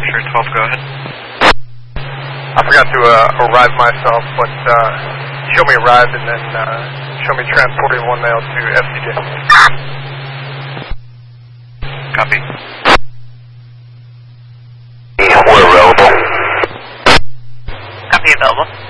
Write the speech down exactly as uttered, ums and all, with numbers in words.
Sure, twelve, go ahead. I forgot to uh, arrive myself, but uh, show me arrived and then uh, show me transporting one mail to F C J. Copy. We're available. Copy, available.